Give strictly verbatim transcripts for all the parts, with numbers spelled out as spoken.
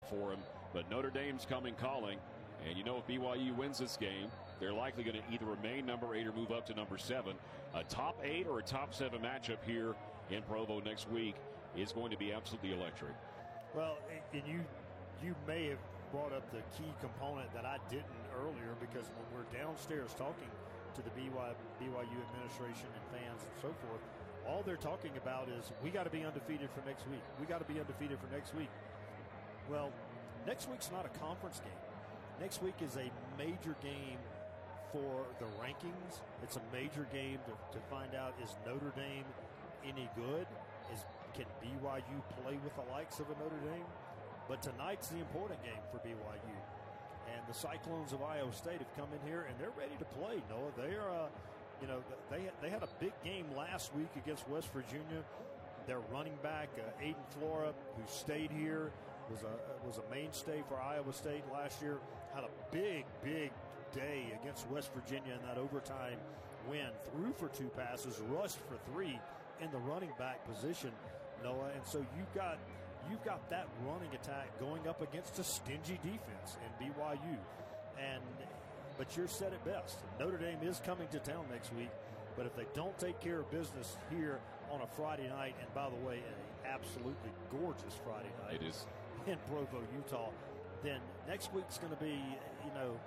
for him. But Notre Dame's coming calling. And you know, if B Y U wins this game, they're likely going to either remain number eight or move up to number seven. A top eight or a top seven matchup here in Provo next week is going to be absolutely electric. Well, and you you may have brought up the key component that I didn't earlier, because when we're downstairs talking to the B Y U administration and fans and so forth, all they're talking about is we got to be undefeated for next week. We got to be undefeated for next week. Well, next week's not a conference game. Next week is a major game for the rankings. It's a major game to, to find out, is Notre Dame any good? Is can B Y U play with the likes of a Notre Dame? But tonight's the important game for B Y U. And the Cyclones of Iowa State have come in here, and they're ready to play, Noah. They are, uh, you know, they they had a big game last week against West Virginia. Their running back, uh, Aiden Flora, who stayed here, was a was a mainstay for Iowa State last year, had a big, big day against West Virginia in that overtime win. Threw for two passes, rushed for three in the running back position, Noah. And so you've got you've got that running attack going up against a stingy defense in B Y U. And but you're said it best. Notre Dame is coming to town next week. But if they don't take care of business here on a Friday night, and by the way, an absolutely gorgeous Friday night. It is. In Provo, Utah, then next week's going to be, you know,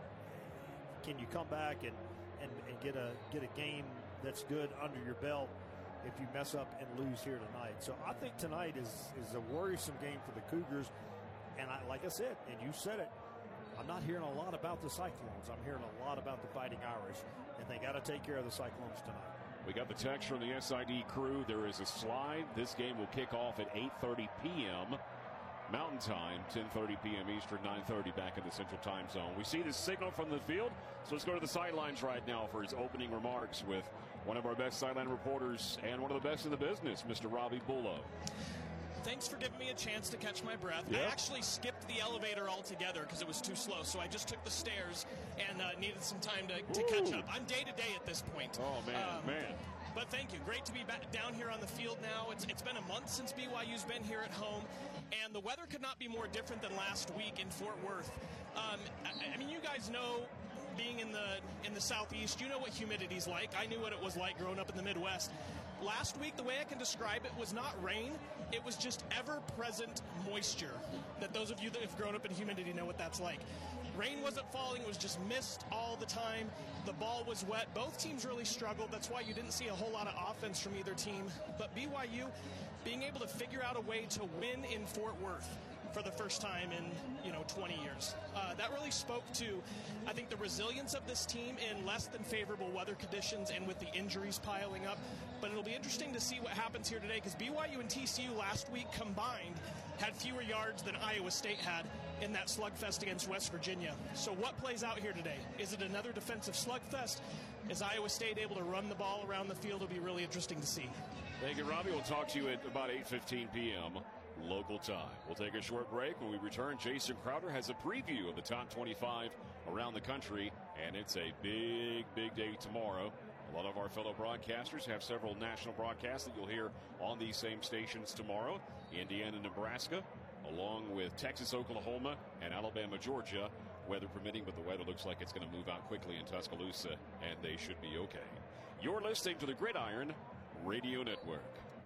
can you come back and, and, and get a get a game that's good under your belt if you mess up and lose here tonight? So I think tonight is, is a worrisome game for the Cougars. And I, like I said, and you said it, I'm not hearing a lot about the Cyclones. I'm hearing a lot about the Fighting Irish, and they got to take care of the Cyclones tonight. We got the text from the S I D crew. There is a slide. This game will kick off at eight thirty p.m. Mountain Time, ten thirty p.m. Eastern, nine thirty back in the Central Time Zone. We see the signal from the field, so let's go to the sidelines right now for his opening remarks with one of our best sideline reporters and one of the best in the business, Mister Robbie Bullough. Thanks for giving me a chance to catch my breath. Yep. I actually skipped the elevator altogether because it was too slow, so I just took the stairs and uh, needed some time to, to catch up. I'm day-to-day at this point. Oh, man, um, man. But thank you. Great to be back down here on the field now. It's It's been a month since B Y U's been here at home, and the weather could not be more different than last week in Fort Worth. Um, I, I mean, you guys know, being in the in the southeast, you know what humidity's like. I knew what it was like growing up in the Midwest. Last week, the way I can describe it was not rain. It was just ever-present moisture. That those of you that have grown up in humidity know what that's like. Rain wasn't falling. It was just mist all the time. The ball was wet. Both teams really struggled. That's why you didn't see a whole lot of offense from either team. But B Y U being able to figure out a way to win in Fort Worth for the first time in, you know, twenty years. Uh, that really spoke to, I think, the resilience of this team in less than favorable weather conditions and with the injuries piling up. But it'll be interesting to see what happens here today, because B Y U and T C U last week combined had fewer yards than Iowa State had in that slugfest against West Virginia. So what plays out here today? Is it another defensive slugfest? Is Iowa State able to run the ball around the field? It'll be really interesting to see. Thank you, Robbie. We'll talk to you at about eight fifteen p.m. local time. We'll take a short break. When we return, Jason Crowder has a preview of the top twenty-five around the country, and it's a big, big day tomorrow. A lot of our fellow broadcasters have several national broadcasts that you'll hear on these same stations tomorrow. Indiana, Nebraska, along with Texas, Oklahoma, and Alabama, Georgia, weather permitting, but the weather looks like it's going to move out quickly in Tuscaloosa, and they should be okay. You're listening to the Gridiron Radio Network.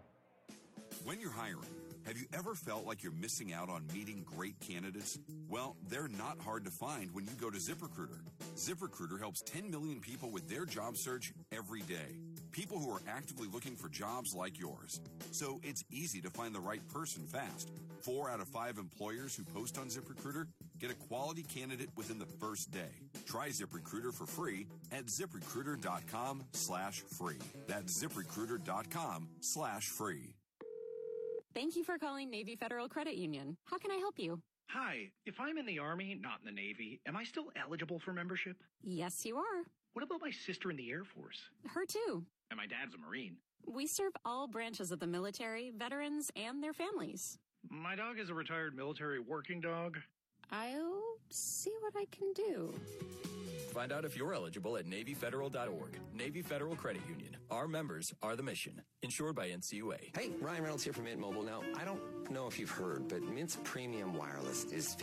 When you're hiring, have you ever felt like you're missing out on meeting great candidates? Well, they're not hard to find when you go to ZipRecruiter. ZipRecruiter helps ten million people with their job search every day. People who are actively looking for jobs like yours. So it's easy to find the right person fast. Four out of five employers who post on ZipRecruiter get a quality candidate within the first day. Try ZipRecruiter for free at ZipRecruiter.com slash free. That's ZipRecruiter.com slash free. Thank you for calling Navy Federal Credit Union. How can I help you? Hi, if I'm in the Army, not in the Navy, am I still eligible for membership? Yes, you are. What about my sister in the Air Force? Her too. And my dad's a Marine. We serve all branches of the military, veterans, and their families. My dog is a retired military working dog. I'll see what I can do. Find out if you're eligible at Navy Federal dot org. Navy Federal Credit Union. Our members are the mission. Insured by N C U A. Hey, Ryan Reynolds here from Mint Mobile. Now, I don't know if you've heard, but Mint's premium wireless is